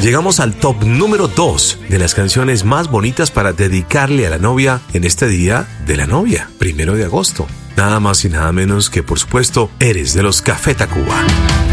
Llegamos al top número 2 de las canciones más bonitas para dedicarle a la novia en este día de la novia, 1 de agosto. Nada más y nada menos que, por supuesto, Eres de los Café Tacuba.